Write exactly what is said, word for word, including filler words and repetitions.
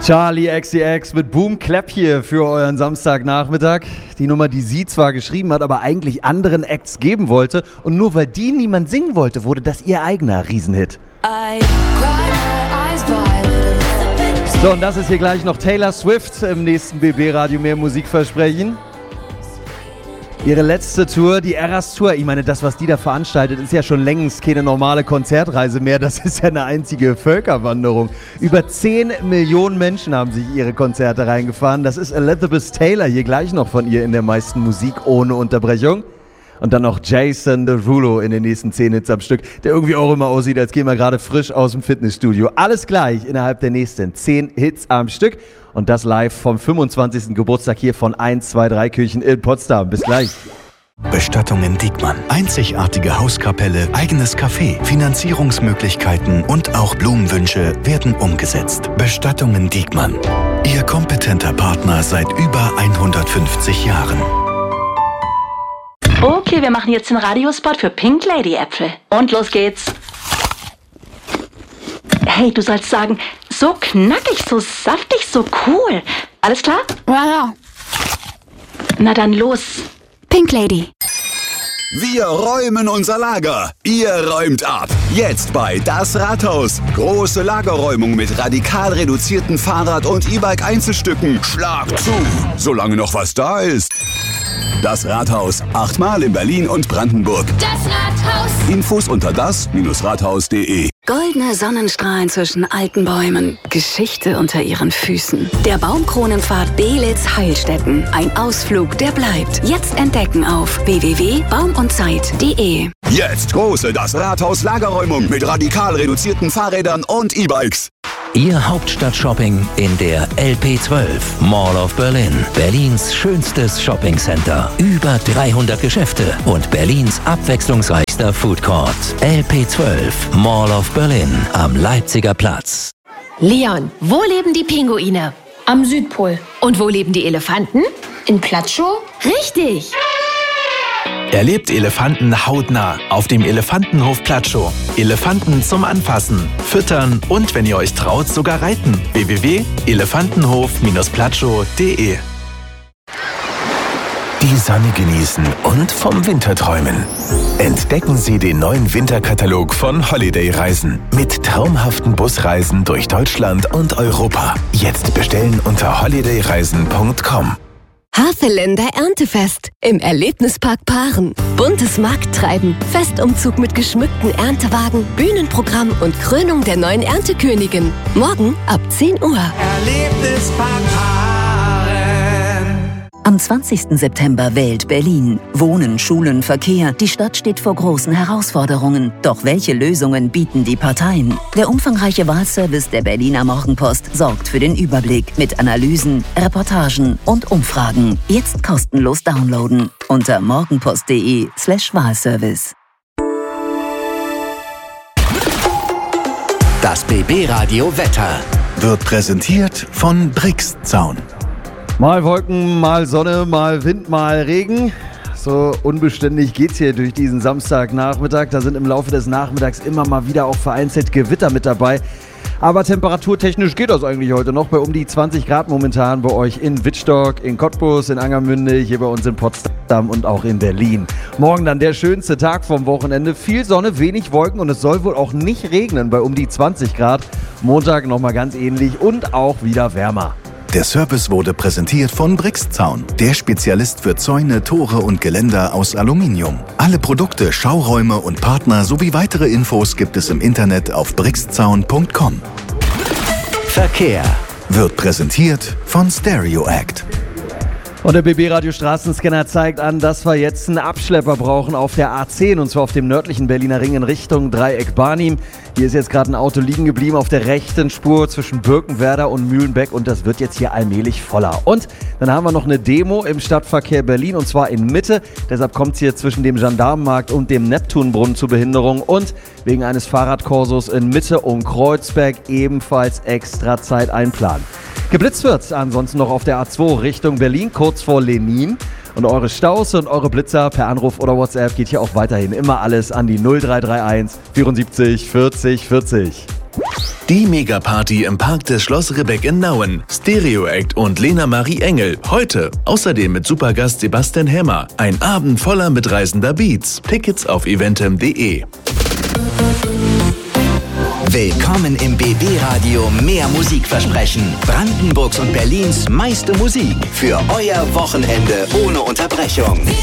Charli X C X mit Boom Clap hier für euren Samstagnachmittag. Die Nummer, die sie zwar geschrieben hat, aber eigentlich anderen Acts geben wollte. Und nur weil die niemand singen wollte, wurde das ihr eigener Riesenhit. So, und das ist hier gleich noch Taylor Swift im nächsten B B-Radio mehr Musikversprechen. Ihre letzte Tour, die Eras Tour, ich meine, das, was die da veranstaltet, ist ja schon längst keine normale Konzertreise mehr. Das ist ja eine einzige Völkerwanderung. Über zehn Millionen Menschen haben sich ihre Konzerte reingefahren. Das ist Elizabeth Taylor, hier gleich noch von ihr in der meisten Musik ohne Unterbrechung. Und dann noch Jason Derulo in den nächsten zehn Hits am Stück, der irgendwie auch immer aussieht, als gehen wir gerade frisch aus dem Fitnessstudio. Alles gleich innerhalb der nächsten zehn Hits am Stück. Und das live vom fünfundzwanzigsten Geburtstag hier von eins zwei drei Kirchen in Potsdam. Bis gleich. Bestattungen Diekmann. Einzigartige Hauskapelle, eigenes Café, Finanzierungsmöglichkeiten und auch Blumenwünsche werden umgesetzt. Bestattungen Diekmann. Ihr kompetenter Partner seit über hundertfünfzig Jahren. Okay, wir machen jetzt den Radiospot für Pink Lady Äpfel. Und los geht's. Hey, du sollst sagen, so knackig, so saftig, so cool. Alles klar? Ja, ja. Na dann los. Pink Lady. Wir räumen unser Lager. Ihr räumt ab. Jetzt bei Das Rathaus. Große Lagerräumung mit radikal reduzierten Fahrrad- und E-Bike-Einzelstücken. Schlag zu, solange noch was da ist. Das Rathaus. Achtmal in Berlin und Brandenburg. Das Rathaus. Infos unter das Rathaus punkt de. Goldene Sonnenstrahlen zwischen alten Bäumen. Geschichte unter ihren Füßen. Der Baumkronenpfad Belitz-Heilstätten. Ein Ausflug, der bleibt. Jetzt entdecken auf w w w punkt baum und zeit punkt de. Jetzt große Das Rathaus Lagerräumung mit radikal reduzierten Fahrrädern und E-Bikes. Ihr Hauptstadt-Shopping in der L P zwölf, Mall of Berlin. Berlins schönstes Shoppingcenter. Über dreihundert Geschäfte und Berlins abwechslungsreichster Foodcourt. L P zwölf, Mall of Berlin am Leipziger Platz. Leon, wo leben die Pinguine? Am Südpol. Und wo leben die Elefanten? In Platschow? Richtig! Erlebt Elefanten hautnah auf dem Elefantenhof Platschow. Elefanten zum Anfassen, Füttern und, wenn ihr euch traut, sogar reiten. w w w punkt elefantenhof platschow punkt de. Die Sonne genießen und vom Winter träumen. Entdecken Sie den neuen Winterkatalog von Holiday Reisen mit traumhaften Busreisen durch Deutschland und Europa. Jetzt bestellen unter holiday reisen punkt com. Havelländer Erntefest im Erlebnispark Paaren. Buntes Markttreiben, Festumzug mit geschmückten Erntewagen, Bühnenprogramm und Krönung der neuen Erntekönigin. Morgen ab zehn Uhr. Erlebnispark Paaren. Am zwanzigsten September wählt Berlin. Wohnen, Schulen, Verkehr. Die Stadt steht vor großen Herausforderungen. Doch welche Lösungen bieten die Parteien? Der umfangreiche Wahlservice der Berliner Morgenpost sorgt für den Überblick mit Analysen, Reportagen und Umfragen. Jetzt kostenlos downloaden unter morgenpost punkt de slash Wahlservice. Das B B-Radio Wetter wird präsentiert von Brixzaun. Mal Wolken, mal Sonne, mal Wind, mal Regen. So unbeständig geht's hier durch diesen Samstagnachmittag. Da sind im Laufe des Nachmittags immer mal wieder auch vereinzelt Gewitter mit dabei. Aber temperaturtechnisch geht das eigentlich heute noch bei um die zwanzig Grad momentan bei euch in Wittstock, in Cottbus, in Angermünde, hier bei uns in Potsdam und auch in Berlin. Morgen dann der schönste Tag vom Wochenende. Viel Sonne, wenig Wolken und es soll wohl auch nicht regnen bei um die zwanzig Grad. Montag nochmal ganz ähnlich und auch wieder wärmer. Der Service wurde präsentiert von Brixzaun, der Spezialist für Zäune, Tore und Geländer aus Aluminium. Alle Produkte, Schauräume und Partner sowie weitere Infos gibt es im Internet auf brixzaun punkt com. Verkehr wird präsentiert von Stereo Act. Und der B B-Radio Straßenscanner zeigt an, dass wir jetzt einen Abschlepper brauchen auf der A zehn und zwar auf dem nördlichen Berliner Ring in Richtung Dreieck Barnim. Hier ist jetzt gerade ein Auto liegen geblieben auf der rechten Spur zwischen Birkenwerder und Mühlenbeck und das wird jetzt hier allmählich voller. Und dann haben wir noch eine Demo im Stadtverkehr Berlin und zwar in Mitte. Deshalb kommt es hier zwischen dem Gendarmenmarkt und dem Neptunbrunnen zu Behinderung und wegen eines Fahrradkorsos in Mitte um Kreuzberg ebenfalls extra Zeit einplanen. Geblitzt wird ansonsten noch auf der A zwei Richtung Berlin, kurz vor Lenin. Und eure Staus und eure Blitzer per Anruf oder WhatsApp geht hier auch weiterhin immer alles an die null drei drei eins vierundsiebzig vierzig vierzig. Die Megaparty im Park des Schloss Ribbeck in Nauen. Stereo Act und Lena Marie Engel. Heute. Außerdem mit Supergast Sebastian Hämmer. Ein Abend voller mitreißender Beats. Tickets auf eventem punkt de. Willkommen im B B-Radio Mehr Musikversprechen. Brandenburgs und Berlins meiste Musik für euer Wochenende ohne Unterbrechung.